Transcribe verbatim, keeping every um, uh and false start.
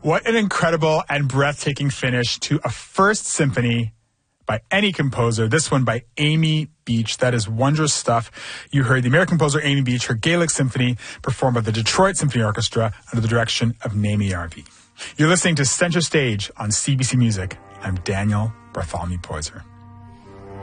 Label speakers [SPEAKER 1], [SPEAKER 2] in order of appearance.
[SPEAKER 1] What an incredible and breathtaking finish to a first symphony by any composer. This one by Amy Beach. That is wondrous stuff. You heard the American composer Amy Beach, her Gaelic Symphony, performed by the Detroit Symphony Orchestra under the direction of Naomi Yarvi. You're listening to Center Stage on C B C Music. I'm Daniel Bartholomew Poyser.